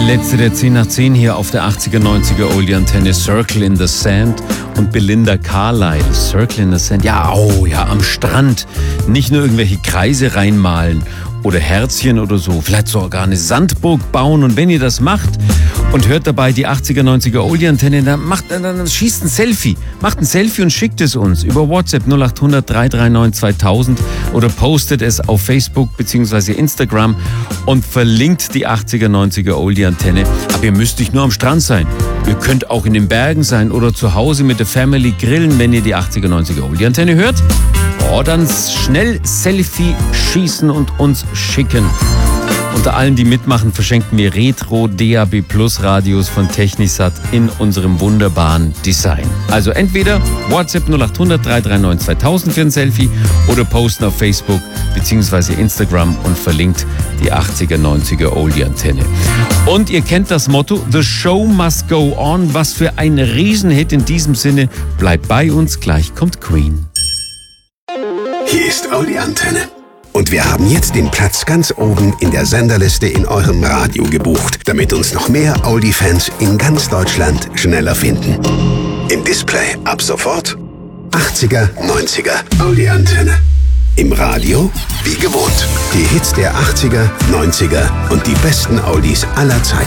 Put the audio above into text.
Letzte der 10 nach 10 hier auf der 80er, 90er Oldie Antenne. Circle in the Sand und Belinda Carlisle. Circle in the Sand, ja, oh ja, am Strand. Nicht nur irgendwelche Kreise reinmalen oder Herzchen oder so. Vielleicht sogar eine Sandburg bauen. Und wenn ihr das macht und hört dabei die 80er, 90er Oldie Antenne, dann schießt ein Selfie. Macht ein Selfie und schickt es uns über WhatsApp 0800 339 2000 oder postet es auf Facebook bzw. Instagram und verlinkt die 80er, 90er Oldie Antenne. Aber ihr müsst nicht nur am Strand sein. Ihr könnt auch in den Bergen sein oder zu Hause mit der Family grillen, wenn ihr die 80er, 90er Oldie Antenne hört. Oh, dann schnell Selfie schießen und uns schicken. Unter allen, die mitmachen, verschenken wir Retro DAB Plus Radios von Technisat in unserem wunderbaren Design. Also entweder WhatsApp 0800 339 2000 für ein Selfie oder posten auf Facebook bzw. Instagram und verlinkt die 80er, 90er Oldie Antenne. Und ihr kennt das Motto, The Show Must Go On. Was für ein Riesenhit in diesem Sinne. Bleibt bei uns, gleich kommt Queen. Hier ist Oldie Antenne. Und wir haben jetzt den Platz ganz oben in der Senderliste in eurem Radio gebucht, damit uns noch mehr Oldie-Fans in ganz Deutschland schneller finden. Im Display ab sofort 80er, 90er Oldie Antenne. Im Radio wie gewohnt. Die Hits der 80er, 90er und die besten Oldies aller Zeiten.